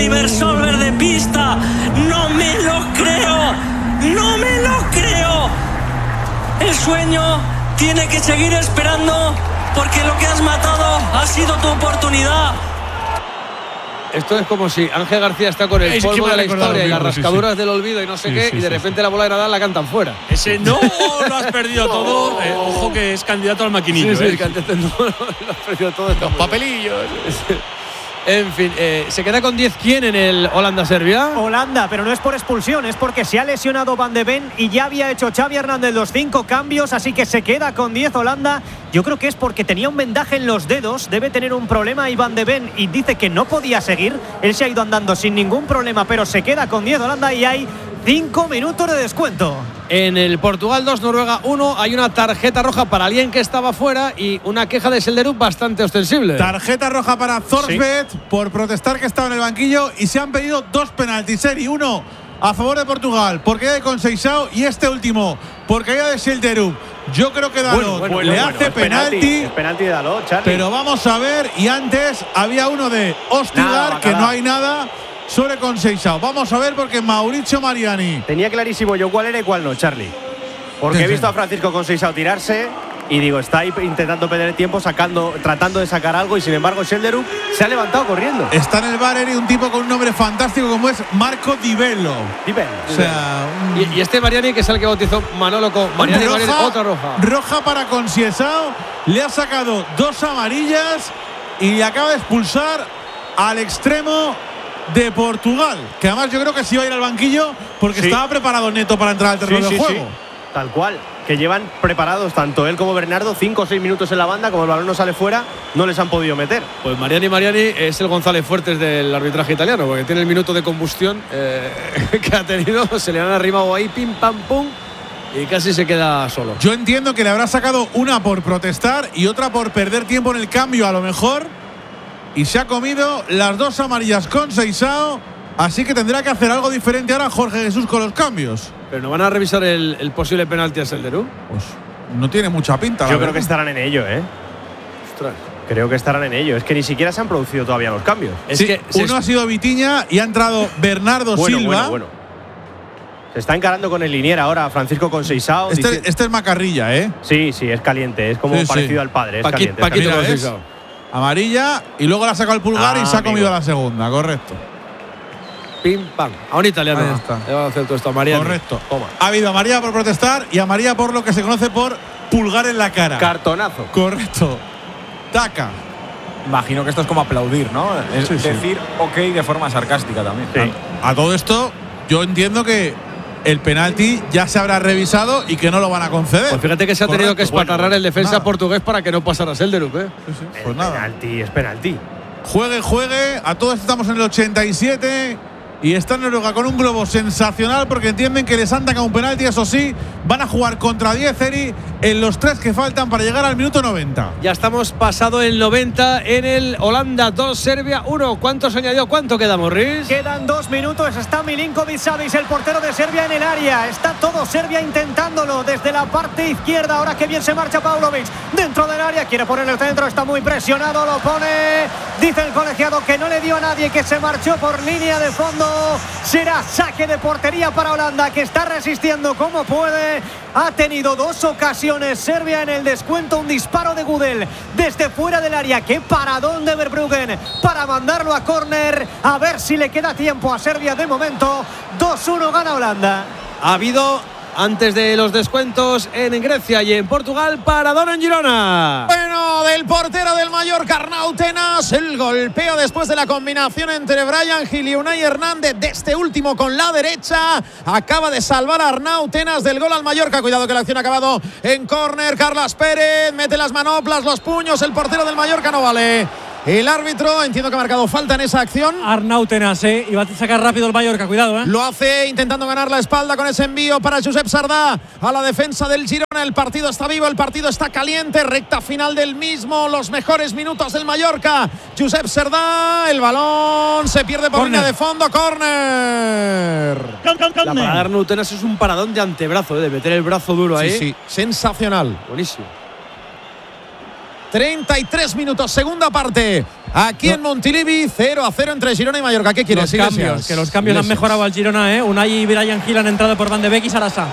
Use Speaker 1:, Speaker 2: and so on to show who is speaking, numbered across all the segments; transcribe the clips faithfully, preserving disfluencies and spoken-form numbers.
Speaker 1: Oliver Solver de pista. ¡No me lo creo! ¡No me lo creo! El sueño tiene que seguir esperando, porque lo que has matado ha sido tu oportunidad.
Speaker 2: Esto es como si Ángel García está con el
Speaker 3: es
Speaker 2: polvo de la historia y las
Speaker 3: mismo,
Speaker 2: rascaduras
Speaker 3: sí, sí.
Speaker 2: del olvido y no sé
Speaker 3: sí,
Speaker 2: qué,
Speaker 3: sí,
Speaker 2: y de
Speaker 3: sí,
Speaker 2: repente
Speaker 3: sí.
Speaker 2: la bola de Nadal la cantan fuera.
Speaker 3: Ese no lo has perdido todo. Eh, ojo que es candidato al maquinillo.
Speaker 2: Sí, sí,
Speaker 3: eh.
Speaker 2: que antes no, lo has perdido todo.
Speaker 3: Los papelillos.
Speaker 2: En fin, eh, ¿se queda con diez quién en el Holanda-Serbia?
Speaker 4: Holanda, pero no es por expulsión, es porque se ha lesionado Van de Ven y ya había hecho Xavi Hernández los cinco cambios, así que se queda con diez Holanda. Yo creo que es porque tenía un vendaje en los dedos, debe tener un problema y Van de Ven y dice que no podía seguir. Él se ha ido andando sin ningún problema, pero se queda con diez Holanda y hay cinco minutos de descuento.
Speaker 2: En el Portugal dos, Noruega uno, hay una tarjeta roja para alguien que estaba fuera y una queja de Selderup bastante ostensible.
Speaker 5: Tarjeta roja para Thorsbeth sí. por protestar que estaba en el banquillo, y se han pedido dos penaltis, Seri, uno a favor de Portugal porque hay de Conceição y este último porque hay de Selderup. Yo creo que Dalot
Speaker 4: bueno, bueno,
Speaker 5: le
Speaker 4: bueno,
Speaker 5: hace
Speaker 4: es
Speaker 5: penalti,
Speaker 4: penalti, es penalti de Dalot, Charlie.
Speaker 5: Pero vamos a ver, y antes había uno de Ostigar,
Speaker 4: nada,
Speaker 5: que no hay nada sobre Conceição. Vamos a ver porque Mauricio Mariani.
Speaker 4: Tenía clarísimo yo cuál era y cuál no, Charlie. Porque sí, he visto sí. a Francisco Conceição tirarse y digo, está ahí intentando perder tiempo, sacando, tratando de sacar algo, y sin embargo Selderup se ha levantado corriendo.
Speaker 5: Está en el bar y un tipo con un nombre fantástico como es Marco Di Bello.
Speaker 4: Di Bello.
Speaker 5: O sea, un...
Speaker 2: y, y este Mariani, que es el que bautizó Manolo con Mariani,
Speaker 5: roja,
Speaker 2: Mariani, otra roja.
Speaker 5: Roja para Conceição, le ha sacado dos amarillas y le acaba de expulsar al extremo de Portugal, que además yo creo que sí iba a ir al banquillo porque sí. estaba preparado Neto para entrar al terreno
Speaker 4: sí,
Speaker 5: de
Speaker 4: sí,
Speaker 5: juego.
Speaker 4: Sí. Tal cual, que llevan preparados tanto él como Bernardo cinco o seis minutos en la banda, como el balón no sale fuera, no les han podido meter.
Speaker 2: Pues Mariani Mariani es el González Fuertes del arbitraje italiano, porque tiene el minuto de combustión eh, que ha tenido, se le han arrimado ahí, pim, pam, pum, y casi se queda solo.
Speaker 5: Yo entiendo que le habrá sacado una por protestar y otra por perder tiempo en el cambio a lo mejor, y se ha comido las dos amarillas Conceição, así que tendrá que hacer algo diferente ahora Jorge Jesús con los cambios.
Speaker 2: ¿Pero no van a revisar el, el posible penalti a Selderup?
Speaker 5: Pues no tiene mucha pinta.
Speaker 4: Yo creo que estarán en ello, ¿eh?
Speaker 2: Ostras.
Speaker 4: Creo que estarán en ello. Es que ni siquiera se han producido todavía los cambios.
Speaker 2: Es
Speaker 5: sí,
Speaker 2: que
Speaker 5: uno ha sido Vitiña y ha entrado Bernardo
Speaker 4: bueno,
Speaker 5: Silva.
Speaker 4: Bueno, bueno. Se está encarando con el linier ahora Francisco Conceição.
Speaker 5: Este,
Speaker 4: dice...
Speaker 5: este es Macarrilla, ¿eh?
Speaker 4: Sí, sí, es caliente. Es como
Speaker 5: sí,
Speaker 4: parecido
Speaker 5: sí.
Speaker 4: al padre. Es
Speaker 2: Paqui,
Speaker 4: caliente.
Speaker 2: Paquito
Speaker 4: es caliente.
Speaker 2: Conceição.
Speaker 5: Amarilla y luego la ha sacado el pulgar ah, y se ha comido amigo. la segunda, correcto.
Speaker 2: Pim, pam. A un italiano.
Speaker 5: Ahí está.
Speaker 2: Le va a hacer todo esto a Mariani.
Speaker 5: Correcto. Toma. Ha habido a María por protestar y a María por lo que se conoce por pulgar en la cara.
Speaker 4: Cartonazo.
Speaker 5: Correcto. Taca.
Speaker 6: Imagino que esto es como aplaudir, ¿no? Es
Speaker 5: sí,
Speaker 6: decir
Speaker 5: sí.
Speaker 6: ok de forma sarcástica también.
Speaker 4: Sí.
Speaker 5: A, a todo esto, yo entiendo que el penalti ya se habrá revisado y que no lo van a conceder.
Speaker 2: Pues fíjate que se ha tenido
Speaker 5: Correcto.
Speaker 2: que espatarrar
Speaker 5: bueno,
Speaker 2: el defensa
Speaker 5: nada.
Speaker 2: portugués para que no pasara Selderup, ¿eh?
Speaker 5: Sí, sí.
Speaker 4: El
Speaker 5: Pues nada.
Speaker 4: penalti, es penalti.
Speaker 5: Juegue, juegue. A todos estamos en el ochenta y siete. Y está Noruega con un globo sensacional porque entienden que les han sacado un penalti. Eso sí, van a jugar contra diez, Eri, en los tres que faltan para llegar al minuto noventa.
Speaker 2: Ya estamos pasado el noventa en el Holanda dos, Serbia uno. ¿Cuánto se añadió? ¿Cuánto queda, Morris?
Speaker 4: Quedan dos minutos. Está Milinković-Savić, el portero de Serbia, en el área. Está todo Serbia intentándolo desde la parte izquierda. Ahora que bien se marcha Paunović dentro del área. Quiere poner el centro. Está muy presionado. Lo pone. Dice el colegiado que no le dio a nadie, que se marchó por línea de fondo. Será saque de portería para Holanda, que está resistiendo como puede. Ha tenido dos ocasiones Serbia en el descuento. Un disparo de Gudel desde fuera del área. Qué paradón de Verbruggen para mandarlo a córner. A ver si le queda tiempo a Serbia. De momento dos uno gana Holanda.
Speaker 2: Ha habido, antes de los descuentos, en Grecia y en Portugal, paradón en Girona.
Speaker 7: Bueno, del portero del Mallorca, Arnau Tenas, el golpeo después de la combinación entre Bryan Gil y Unai Hernández, de este último con la derecha, acaba de salvar a Arnau Tenas del gol al Mallorca. Cuidado que la acción ha acabado en córner. Carlas Pérez mete las manoplas, los puños, el portero del Mallorca no vale. El árbitro, entiendo que ha marcado falta en esa acción.
Speaker 8: Arnau Tenas, eh, y va a sacar rápido el Mallorca, cuidado, eh.
Speaker 7: Lo hace intentando ganar la espalda con ese envío para Josep Sardá a la defensa del Girona. El partido está vivo, el partido está caliente, recta final del mismo, los mejores minutos del Mallorca. Josep Sardá, el balón se pierde por línea de fondo, córner.
Speaker 2: La parada de Arnau Tenas es un paradón de antebrazo, eh, de meter el brazo duro ahí.
Speaker 7: Sí, sí, sensacional.
Speaker 2: Buenísimo.
Speaker 7: treinta y tres minutos, segunda parte. aquí en Montilivi, cero a cero entre Girona y Mallorca. ¿Qué quieres?
Speaker 8: Los cambios, que los cambios han mejorado al Girona, ¿eh? Unai y Bryan Gil han entrado por Van de Beek y Sarasa.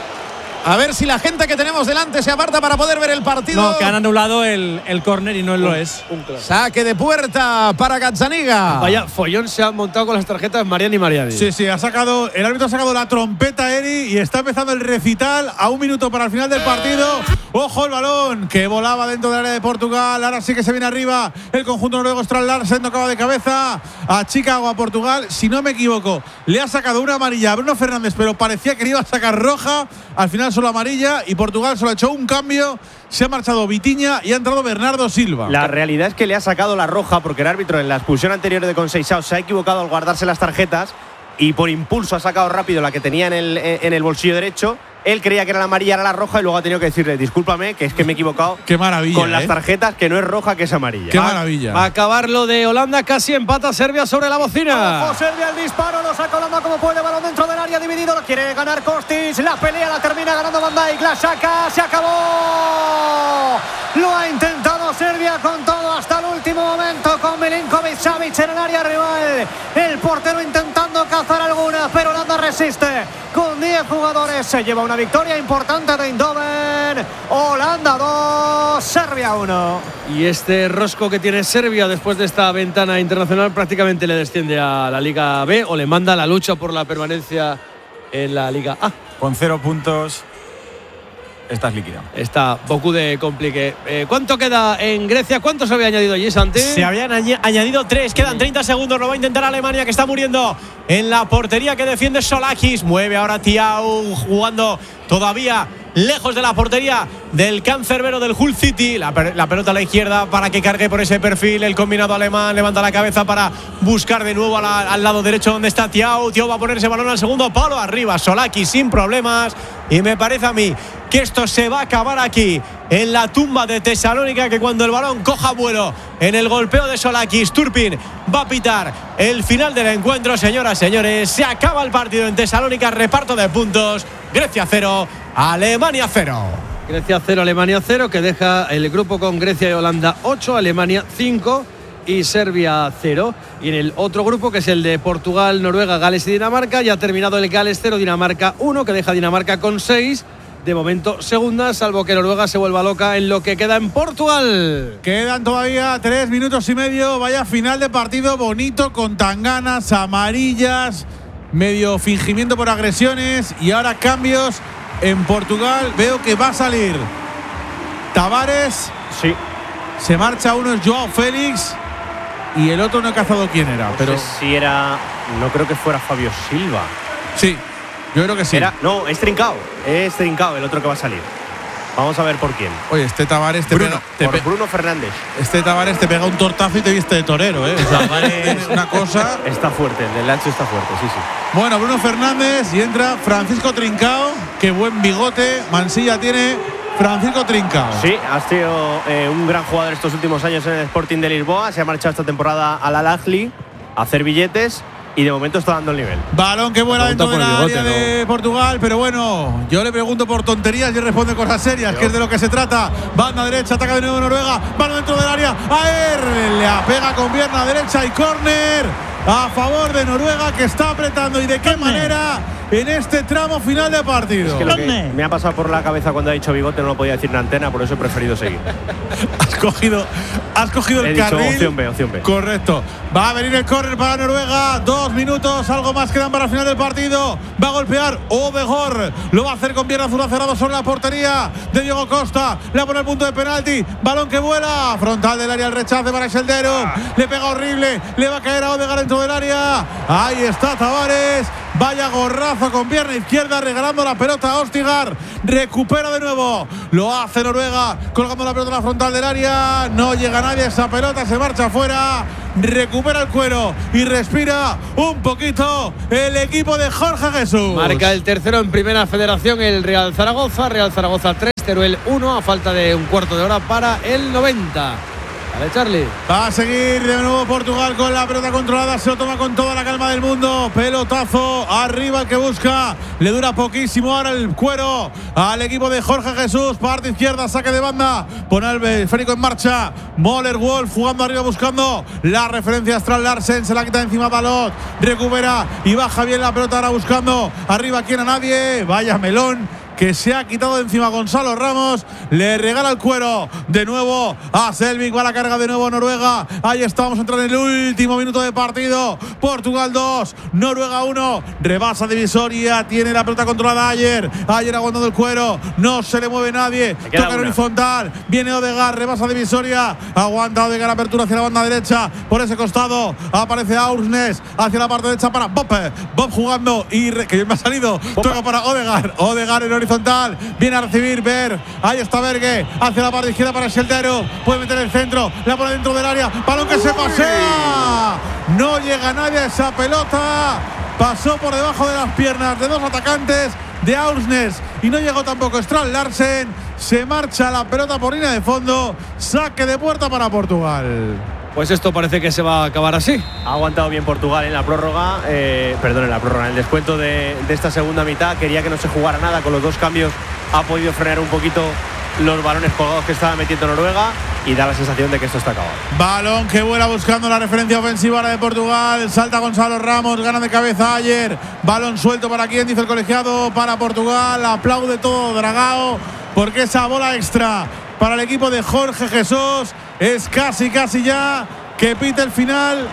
Speaker 7: A ver si la gente que tenemos delante se aparta para poder ver el partido.
Speaker 8: No, que han anulado el, el córner y no lo es.
Speaker 2: Un claro.
Speaker 7: Saque de puerta para Gazzaniga.
Speaker 2: Vaya follón se han montado con las tarjetas Mariani y Mariani.
Speaker 5: Sí, sí, ha sacado, el árbitro ha sacado la trompeta, Eri, y está empezando el recital a un minuto para el final del partido. Ojo el balón que volaba dentro del área de Portugal. Ahora sí que se viene arriba el conjunto noruego. Strand Larsen tocaba de cabeza a Chicago, a Portugal. Si no me equivoco, le ha sacado una amarilla a Bruno Fernández, pero parecía que le iba a sacar roja. Al final solo amarilla y Portugal solo ha hecho un cambio. Se ha marchado Vitinha y ha entrado Bernardo Silva.
Speaker 9: La realidad es que le ha sacado la roja porque el árbitro en la expulsión anterior de Conceição se ha equivocado al guardarse las tarjetas y por impulso ha sacado rápido la que tenía en el, en el bolsillo derecho. Él creía que era la amarilla, era la roja y luego ha tenido que decirle discúlpame, que es que me he equivocado.
Speaker 5: Qué maravilla.
Speaker 9: Con las
Speaker 5: ¿eh?
Speaker 9: tarjetas, que no es roja, que es amarilla.
Speaker 5: Qué maravilla.
Speaker 2: Va a acabar lo de Holanda, casi empata Serbia sobre la bocina.
Speaker 4: Ojo, Serbia, el disparo, lo saca Holanda como puede, balón dentro del área dividido, lo quiere ganar Kostic, la pelea la termina ganando Van Dijk, la saca, se acabó. Lo ha intentado Serbia con todo hasta el último momento con Milinkovic Savic en el área rival. El portero intentando cazar alguna, pero Holanda resiste. Con diez jugadores se lleva una victoria importante de Eindhoven. Holanda dos, Serbia uno.
Speaker 2: Y este rosco que tiene Serbia después de esta ventana internacional prácticamente le desciende a la Liga B o le manda la lucha por la permanencia en la Liga A.
Speaker 6: Con cero puntos estás líquida.
Speaker 2: Está poco de complique. Eh, ¿Cuánto queda en Grecia? ¿Cuánto se había añadido allí, Santi?
Speaker 7: Se habían añ- añadido tres, quedan treinta segundos, lo va a intentar Alemania, que está muriendo en la portería que defiende Solakis. Mueve ahora Thiago, jugando todavía lejos de la portería del cancerbero del Hull City. La, la pelota a la izquierda para que cargue por ese perfil el combinado alemán. Levanta la cabeza para buscar de nuevo a la, al lado derecho donde está Thiago. Thiago va a poner ese balón al segundo palo. Arriba Solakis sin problemas. Y me parece a mí que esto se va a acabar aquí en la tumba de Tesalónica, que cuando el balón coja vuelo en el golpeo de Solakis, Turpin va a pitar el final del encuentro. Señoras, señores, se acaba el partido en Tesalónica, reparto de puntos, Grecia cero, Alemania cero.
Speaker 2: Grecia cero, Alemania cero, que deja el grupo con Grecia y Holanda ocho, Alemania cinco y Serbia cero. Y en el otro grupo, que es el de Portugal, Noruega, Gales y Dinamarca, ya ha terminado el Gales cero, Dinamarca uno, que deja a Dinamarca con seis. De momento segunda, salvo que Noruega se vuelva loca en lo que queda en Portugal.
Speaker 5: Quedan todavía tres minutos y medio. Vaya final de partido bonito, con tanganas, amarillas, medio fingimiento por agresiones. Y ahora cambios en Portugal. Veo que va a salir Tavares.
Speaker 9: Sí.
Speaker 5: Se marcha uno, es Joao Félix. Y el otro no he cazado quién era. Pero
Speaker 9: No sé si era. No creo que fuera Fabio Silva.
Speaker 5: sí, yo creo que sí.
Speaker 9: Era, no, es Trincao. Es Trincao el otro que va a salir. Vamos a ver por quién.
Speaker 5: Oye, este Tavares te
Speaker 9: Bruno,
Speaker 5: pega, te
Speaker 9: por
Speaker 5: pe-
Speaker 9: Bruno Fernández.
Speaker 5: este Tavares te pega un tortazo y te viste de torero, ¿eh? O sea, es una cosa.
Speaker 9: Está fuerte, el del Lazio está fuerte, sí, sí.
Speaker 5: Bueno, Bruno Fernández y entra Francisco Trincao. Qué buen bigote Mansilla tiene Francisco Trincao.
Speaker 9: Sí, ha sido eh, un gran jugador estos últimos años en el Sporting de Lisboa. Se ha marchado esta temporada al Al-Ahly a hacer billetes y de momento está dando el nivel.
Speaker 5: Balón que vuela dentro del
Speaker 2: por el
Speaker 5: área
Speaker 2: bigote,
Speaker 5: de Portugal, pero bueno, yo le pregunto por tonterías y él responde cosas serias, que es de lo que se trata. Banda derecha, ataca de nuevo Noruega, balón dentro del área, Aer le apega con pierna derecha y córner a favor de Noruega, que está apretando. ¿Y de qué manera en este tramo final de partido?
Speaker 9: Es que lo que me ha pasado por la cabeza cuando ha dicho bigote no lo podía decir en antena, por eso he preferido seguir.
Speaker 5: Has cogido, has cogido
Speaker 9: He
Speaker 5: el
Speaker 9: dicho
Speaker 5: carril.
Speaker 9: opción B, opción B.
Speaker 5: Correcto. Va a venir el córner para Noruega. Dos minutos, algo más quedan para el final del partido. Va a golpear Odegaard. Lo va a hacer con pierna azul cerrado sobre la portería de Diego Costa. Le va a poner el punto de penalti. Balón que vuela. Frontal del área, el rechace para Sheldero. Le pega horrible. Le va a caer a Odegaard dentro del área. Ahí está Tavares. Vaya gorrazo con pierna izquierda, regalando la pelota a Ostigar. Recupera de nuevo. Lo hace Noruega, colgando la pelota en la frontal del área. No llega nadie, esa pelota se marcha afuera. Recupera el cuero y respira un poquito el equipo de Jorge Jesús.
Speaker 2: Marca el tercero en Primera Federación el Real Zaragoza. Real Zaragoza tres, Teruel uno, a falta de un cuarto de hora para el noventa. Vale, Charlie.
Speaker 5: Va a seguir de nuevo Portugal con la pelota controlada. Se lo toma con toda la calma del mundo. Pelotazo arriba el que busca. Le dura poquísimo ahora el cuero al equipo de Jorge Jesús. Parte izquierda, saque de banda. Pone el esférico en marcha. Moller Wolf jugando arriba buscando la referencia Strand Larsen. Se la quita encima Dalot. Recupera y baja bien la pelota ahora buscando. Arriba quien a nadie. Vaya melón que se ha quitado de encima Gonzalo Ramos. Le regala el cuero de nuevo a Selvik. Va la carga de nuevo Noruega. Ahí estamos entrando en el último minuto de partido. Portugal dos, Noruega uno. Rebasa divisoria. Tiene la pelota controlada Ayer. Ayer aguantando el cuero. No se le mueve nadie. Toca en horizontal. Viene Odegaard. Rebasa divisoria. Aguanta Odegaard. Apertura hacia la banda derecha. Por ese costado aparece Aursnes. Hacia la parte derecha para Bob. Bob jugando. Y re, que bien me ha salido. Bob. Toca para Odegaard. Odegaard en horizontal. Viene a recibir Ver. Ahí está Berge. Hacia la parte izquierda para Sheldero. Puede meter el centro. La pone dentro del área. Balón que se pasea. No llega nadie a esa pelota. Pasó por debajo de las piernas de dos atacantes de Aursnes. Y no llegó tampoco Strand Larsen. Se marcha la pelota por línea de fondo. Saque de puerta para Portugal.
Speaker 2: Pues esto parece que se va a acabar así.
Speaker 9: Ha aguantado bien Portugal en la prórroga, eh, perdón, en la prórroga, en el descuento de, de esta segunda mitad. Quería que no se jugara nada, con los dos cambios ha podido frenar un poquito los balones colgados que estaba metiendo Noruega y da la sensación de que esto está acabado.
Speaker 5: Balón que vuela buscando la referencia ofensiva ahora de Portugal. Salta Gonzalo Ramos, gana de cabeza Ayer. Balón suelto para quien, dice el colegiado, para Portugal. Aplaude todo Dragao porque esa bola extra para el equipo de Jorge Jesús es casi, casi ya que pite el final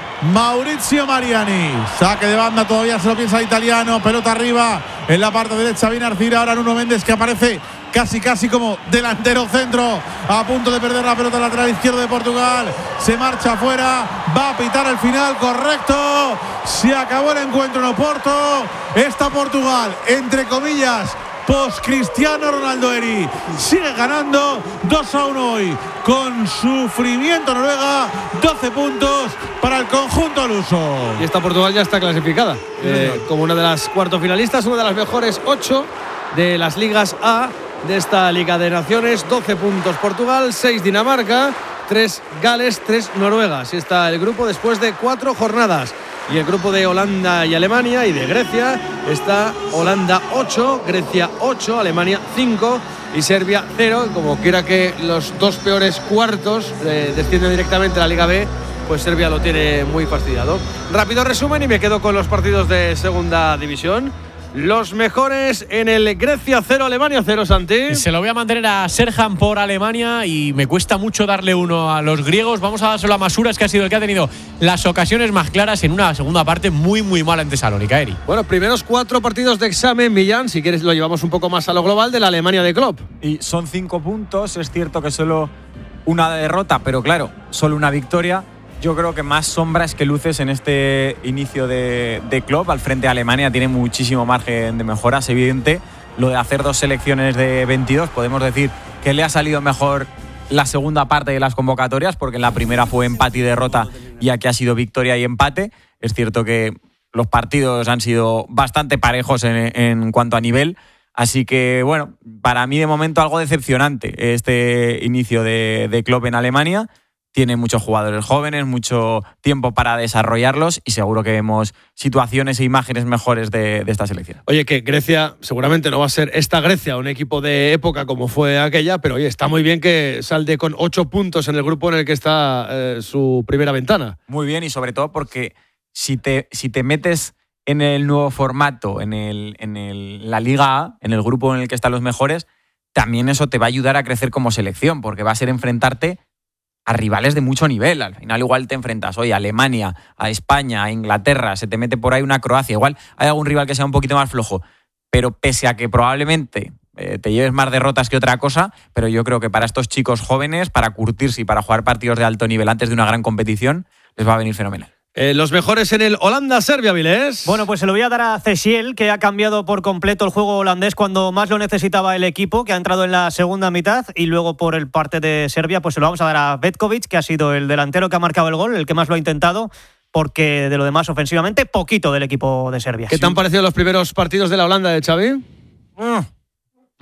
Speaker 5: Maurizio Mariani. Saque de banda, todavía se lo piensa el italiano. Pelota arriba en la parte derecha. Viene Arcira, ahora Nuno Méndez que aparece casi, casi como delantero centro. A punto de perder la pelota lateral izquierdo de Portugal. Se marcha afuera. Va a pitar el final, correcto. Se acabó el encuentro en Oporto. Está Portugal, entre comillas, post Cristiano Ronaldo Eri. Sigue ganando dos a uno hoy. Con sufrimiento Noruega. doce puntos para el conjunto luso.
Speaker 2: Y esta Portugal ya está clasificada. Eh, como una de las cuartos finalistas. Una de las mejores ocho de las ligas A de esta Liga de Naciones. doce puntos Portugal, seis Dinamarca, tres Gales, tres Noruega. Así está el grupo después de cuatro jornadas. Y el grupo de Holanda y Alemania y de Grecia está Holanda ocho, Grecia ocho, Alemania cinco y Serbia cero. Como quiera que los dos peores cuartos eh, descienden directamente a la Liga B, pues Serbia lo tiene muy fastidiado. Rápido resumen y me quedo con los partidos de segunda división. Los mejores en el Grecia cero, Alemania cero, Santi.
Speaker 10: Se lo voy a mantener a Serhan por Alemania y me cuesta mucho darle uno a los griegos. Vamos a dárselo a Masuras, que ha sido el que ha tenido las ocasiones más claras en una segunda parte muy, muy mala en Tesalónica, Eri.
Speaker 2: Bueno, primeros cuatro partidos de examen, Millán. Si quieres lo llevamos un poco más a lo global de la Alemania de Klopp.
Speaker 6: Y son cinco puntos. Es cierto que solo una derrota, pero claro, solo una victoria. Yo creo que más sombras que luces en este inicio de, de Klopp. Al frente de Alemania tiene muchísimo margen de mejora, es evidente. Lo de hacer dos selecciones de veintidós, podemos decir que le ha salido mejor la segunda parte de las convocatorias, porque en la primera fue empate y derrota y aquí ha sido victoria y empate. Es cierto que los partidos han sido bastante parejos en, en cuanto a nivel. Así que, bueno, para mí de momento algo decepcionante este inicio de, de Klopp en Alemania. Tiene muchos jugadores jóvenes, mucho tiempo para desarrollarlos y seguro que vemos situaciones e imágenes mejores de, de esta selección.
Speaker 2: Oye, que Grecia seguramente no va a ser esta Grecia, un equipo de época como fue aquella, pero oye, está muy bien que salde con ocho puntos en el grupo en el que está eh, su primera ventana.
Speaker 6: Muy bien, y sobre todo porque si te, si te metes en el nuevo formato, en, el, en el, la Liga A, en el grupo en el que están los mejores, también eso te va a ayudar a crecer como selección, porque va a ser enfrentarte a rivales de mucho nivel. Al final igual te enfrentas hoy a Alemania, a España, a Inglaterra, se te mete por ahí una Croacia. Igual hay algún rival que sea un poquito más flojo, pero pese a que probablemente eh, te lleves más derrotas que otra cosa, pero yo creo que para estos chicos jóvenes, para curtirse y para jugar partidos de alto nivel antes de una gran competición, les va a venir fenomenal.
Speaker 2: Eh, los mejores en el Holanda-Serbia, Vilés.
Speaker 4: Bueno, pues se lo voy a dar a Cesiel, que ha cambiado por completo el juego holandés cuando más lo necesitaba el equipo, que ha entrado en la segunda mitad. Y luego por el parte de Serbia, pues se lo vamos a dar a Vetkovic, que ha sido el delantero que ha marcado el gol, el que más lo ha intentado, porque de lo demás ofensivamente, poquito del equipo de Serbia.
Speaker 2: ¿Qué
Speaker 4: sí.
Speaker 2: te han parecido los primeros partidos de la Holanda de Xavi?
Speaker 6: Mm.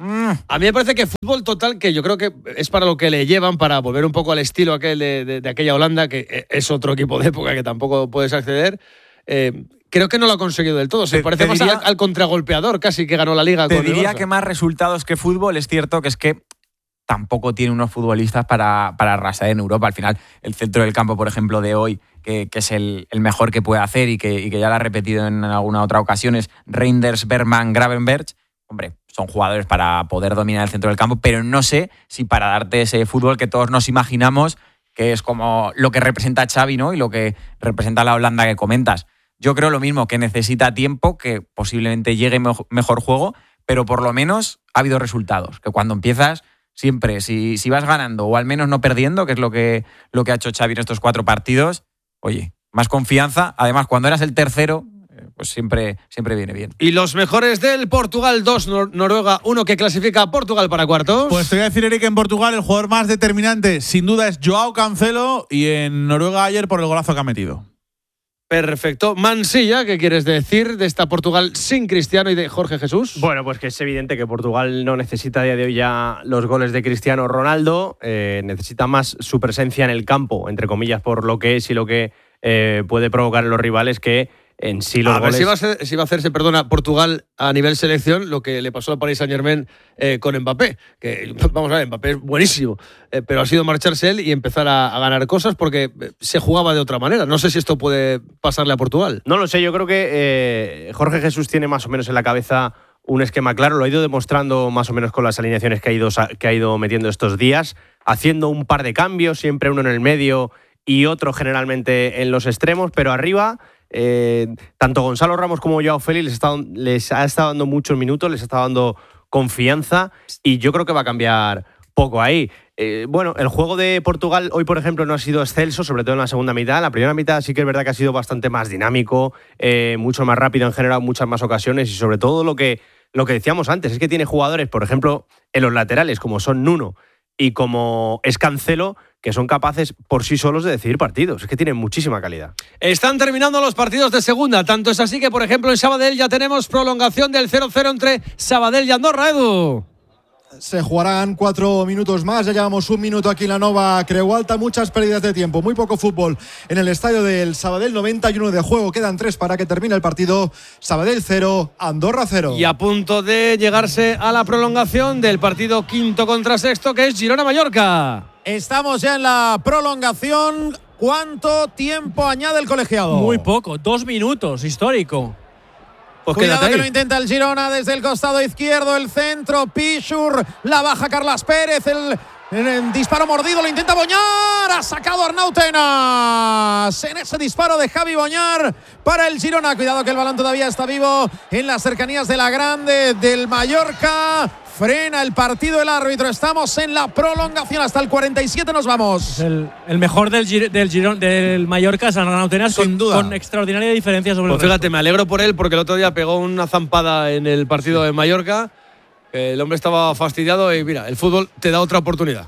Speaker 2: Mm. A mí me parece que fútbol total, que yo creo que es para lo que le llevan, para volver un poco al estilo aquel de, de, de aquella Holanda, que es otro equipo de época que tampoco puedes acceder. Eh, creo que no lo ha conseguido del todo. Se
Speaker 6: te,
Speaker 2: parece
Speaker 6: te
Speaker 2: más
Speaker 6: diría,
Speaker 2: al, al contragolpeador casi que ganó la Liga.
Speaker 6: Te
Speaker 2: con
Speaker 6: diría
Speaker 2: el Barça.
Speaker 6: que más resultados que fútbol. Es cierto que es que tampoco tiene unos futbolistas para, para arrasar en Europa. Al final, el centro del campo, por ejemplo, de hoy, que, que es el, el mejor que puede hacer y que, y que ya lo ha repetido en alguna otra ocasión, es Reinders, Bergman, Gravenberch. Hombre, son jugadores para poder dominar el centro del campo, pero no sé si para darte ese fútbol que todos nos imaginamos, que es como lo que representa Xavi, ¿no? Y lo que representa la Holanda que comentas. Yo creo lo mismo, que necesita tiempo, que posiblemente llegue mejor juego, pero por lo menos ha habido resultados. Que cuando empiezas, siempre, si, si vas ganando o al menos no perdiendo, que es lo que, lo que ha hecho Xavi en estos cuatro partidos, oye, más confianza. Además, cuando eras el tercero, pues siempre, siempre viene bien.
Speaker 2: Y los mejores del Portugal dos, Nor- Noruega uno, que clasifica a Portugal para cuartos.
Speaker 5: Pues te voy a decir, Eric, en Portugal el jugador más determinante sin duda es Joao Cancelo, y en Noruega ayer por el golazo que ha metido.
Speaker 2: Perfecto. Mansilla, ¿qué quieres decir de esta Portugal sin Cristiano y de Jorge Jesús?
Speaker 9: Bueno, pues que es evidente que Portugal no necesita a día de hoy ya los goles de Cristiano Ronaldo, eh, necesita más su presencia en el campo, entre comillas, por lo que es y lo que eh, puede provocar en los rivales, que en sí los
Speaker 2: a
Speaker 9: goles…
Speaker 2: ver si va a, ser, si va a hacerse, perdona, Portugal a nivel selección lo que le pasó al Paris Saint-Germain eh, con Mbappé. Que, vamos a ver, Mbappé es buenísimo, eh, pero ha sido marcharse él y empezar a, a ganar cosas porque se jugaba de otra manera. No sé si esto puede pasarle a Portugal.
Speaker 9: No lo sé, yo creo que eh, Jorge Jesús tiene más o menos en la cabeza un esquema claro, lo ha ido demostrando más o menos con las alineaciones que ha ido, que ha ido metiendo estos días, haciendo un par de cambios, siempre uno en el medio y otro generalmente en los extremos, pero arriba… Eh, tanto Gonzalo Ramos como Joao Félix les, está, les ha estado dando muchos minutos, les ha estado dando confianza y yo creo que va a cambiar poco ahí. Eh, bueno, el juego de Portugal hoy, por ejemplo, no ha sido excelso, sobre todo en la segunda mitad. La primera mitad sí que es verdad que ha sido bastante más dinámico, eh, mucho más rápido, en general, muchas más ocasiones y sobre todo lo que, lo que decíamos antes, es que tiene jugadores, por ejemplo, en los laterales, como son Nuno y como es Cancelo, que son capaces por sí solos de decidir partidos. Es que tienen muchísima calidad.
Speaker 2: Están terminando los partidos de segunda. Tanto es así que, por ejemplo, en Sabadell ya tenemos prolongación del cero cero entre Sabadell y Andorra, Edu.
Speaker 11: Se jugarán cuatro minutos más, ya llevamos un minuto aquí en la Nova Creu Alta, muchas pérdidas de tiempo, muy poco fútbol en el estadio del Sabadell, noventa y uno de juego, quedan tres para que termine el partido. Sabadell cero, Andorra cero.
Speaker 2: Y a punto de llegarse a la prolongación del partido quinto contra sexto, que es Girona-Mallorca.
Speaker 7: Estamos ya en la prolongación. ¿Cuánto tiempo añade el colegiado?
Speaker 8: Muy poco, dos minutos, histórico.
Speaker 2: Pues
Speaker 7: cuidado que lo intenta el Girona desde el costado izquierdo, el centro, Pichur, la baja Carlas Pérez, el, el, el disparo mordido, lo intenta Boñar, ha sacado Arnau Tenas en ese disparo de Javi Boñar para el Girona. Cuidado que el balón todavía está vivo en las cercanías de la Grande del Mallorca. Frena el partido el árbitro. Estamos en la prolongación. Hasta el cuarenta y siete nos vamos.
Speaker 8: El, el mejor del, Gir del, Girón, del Mallorca es Arnau Tenas, con, con extraordinaria diferencia sobre
Speaker 2: pues
Speaker 8: el
Speaker 2: fíjate,
Speaker 8: resto.
Speaker 2: me alegro por él porque el otro día pegó una zampada en el partido de Mallorca. El hombre estaba fastidiado y mira, el fútbol te da otra oportunidad.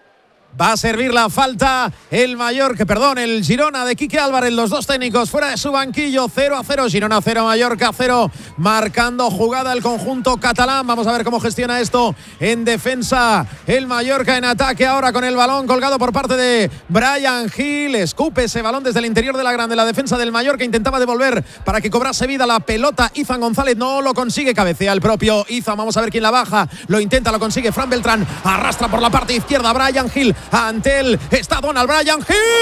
Speaker 7: Va a servir la falta el Mallorca, perdón, el Girona de Quique Álvarez, los dos técnicos fuera de su banquillo. Cero a cero, Girona cero, Mallorca cero, marcando jugada el conjunto catalán. Vamos a ver cómo gestiona esto en defensa el Mallorca, en ataque ahora con el balón colgado por parte de Bryan Gil. Escupe ese balón desde el interior de la Grande. La defensa del Mallorca intentaba devolver para que cobrase vida la pelota. Izan González no lo consigue, cabecea el propio Izan. Vamos a ver quién la baja, lo intenta, lo consigue Fran Beltrán, arrastra por la parte izquierda Bryan Gil. Ante él está Donald Bryan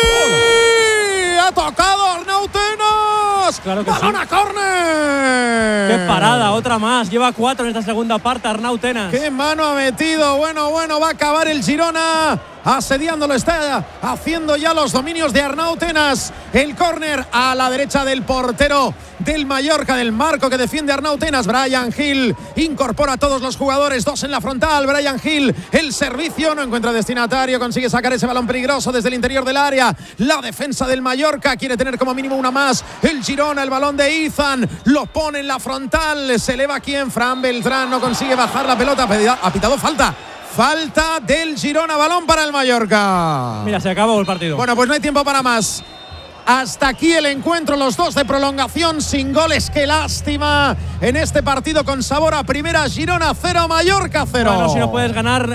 Speaker 7: Gil. Ha tocado Arnau Tenas.
Speaker 8: Claro que
Speaker 7: balón
Speaker 8: sí.
Speaker 7: a córner.
Speaker 8: Qué parada, otra más. Lleva cuatro en esta segunda parte Arnau Tenas.
Speaker 7: Qué mano ha metido. Bueno, bueno, va a acabar el Girona. Asediándolo, está haciendo ya los dominios de Arnau Tenas. El córner a la derecha del portero del Mallorca, del marco que defiende Arnau Tenas. Bryan Gil incorpora a todos los jugadores, dos en la frontal. Bryan Gil, el servicio, no encuentra destinatario, consigue sacar ese balón peligroso desde el interior del área. La defensa del Mallorca quiere tener como mínimo una más. El Girona, el balón de Izan, lo pone en la frontal. Se eleva aquí en Fran Beltrán, no consigue bajar la pelota. Ha pitado falta. Falta del Girona, balón para el Mallorca.
Speaker 8: Mira, se acabó el partido.
Speaker 7: Bueno, pues no hay tiempo para más. Hasta aquí el encuentro, los dos de prolongación sin goles. Qué lástima en este partido con sabor a primera. Girona cero, Mallorca cero.
Speaker 8: Bueno, si no puedes ganar